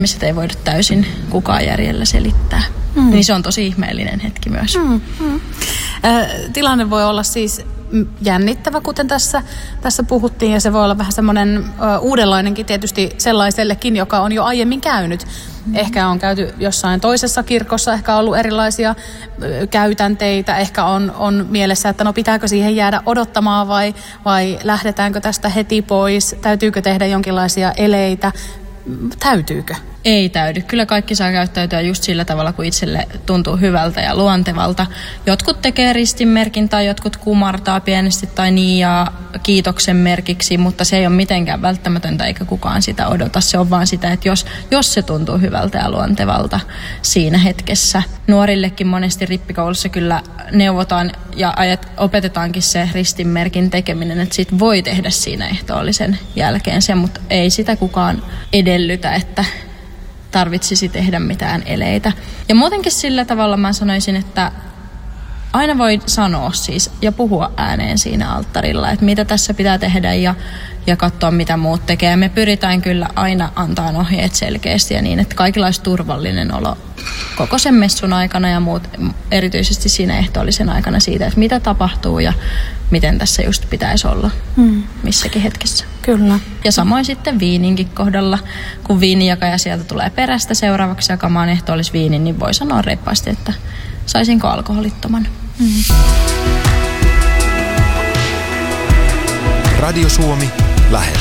Sitä ei voida täysin kukaan järjellä selittää. Niin se on tosi ihmeellinen hetki myös. Tilanne voi olla siis jännittävä, kuten tässä puhuttiin, ja se voi olla vähän semmoinen uudenlainenkin tietysti sellaisellekin, joka on jo aiemmin käynyt. Ehkä on käyty jossain toisessa kirkossa, ehkä on ollut erilaisia käytänteitä, ehkä on mielessä, että no pitääkö siihen jäädä odottamaan vai lähdetäänkö tästä heti pois, täytyykö tehdä jonkinlaisia eleitä, täytyykö? Ei täydy. Kyllä kaikki saa käyttäytyä just sillä tavalla, kun itselle tuntuu hyvältä ja luontevalta. Jotkut tekee ristinmerkin tai jotkut kumartaa pienesti tai niiaa kiitoksen merkiksi, mutta se ei ole mitenkään välttämätöntä eikä kukaan sitä odota. Se on vaan sitä, että jos se tuntuu hyvältä ja luontevalta siinä hetkessä. Nuorillekin monesti rippikoulussa kyllä neuvotaan ja opetetaankin se ristinmerkin tekeminen, että sit voi tehdä siinä ehtoollisen jälkeen sen, mutta ei sitä kukaan edellytä, että tarvitsisi tehdä mitään eleitä. Ja muutenkin sillä tavalla mä sanoisin, että aina voi sanoa siis ja puhua ääneen siinä alttarilla, että mitä tässä pitää tehdä ja katsoa, mitä muut tekee. Ja me pyritään kyllä aina antaa ohjeet selkeästi ja niin, että kaikilla olisi turvallinen olo koko sen messun aikana ja muut, erityisesti siinä ehtoollisen aikana siitä, että mitä tapahtuu ja miten tässä just pitäisi olla missäkin hetkessä. Kyllä. Ja samoin sitten viininkin kohdalla, kun viininjakaja sieltä tulee perästä seuraavaksi jakamaan ehtoollisviinin, niin voi sanoa reippaasti, että saisinko alkoholittoman. Radio Suomi lähellä.